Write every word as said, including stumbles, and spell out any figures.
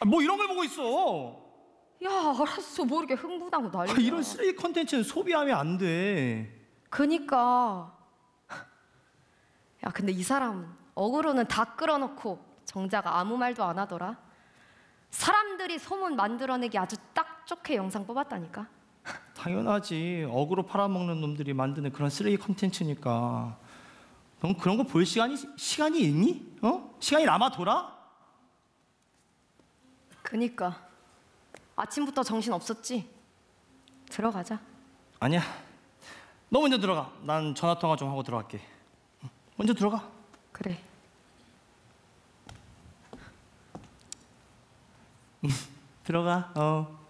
뭐 이런 걸 보고 있어. 야, 알았어. 뭐 이렇게 흥분하고 난리야. 아, 이런 쓰레기 컨텐츠는 소비하면 안 돼. 그니까. 야, 근데 이 사람 어그로는 다 끌어놓고 정작 아무 말도 안 하더라. 사람들이 소문 만들어내기 아주 딱 좋게 영상 뽑았다니까. 당연하지. 어그로 팔아먹는 놈들이 만드는 그런 쓰레기 컨텐츠니까. 넌 그런 거 볼 시간이 시간이 있니? 어? 시간이 남아 돌아? 그니까. 아침부터 정신 없었지? 들어가자. 아니야. 너 먼저 들어가. 난 전화 통화 좀 하고 들어갈게. 먼저 들어가. 그래. 들어가. 어.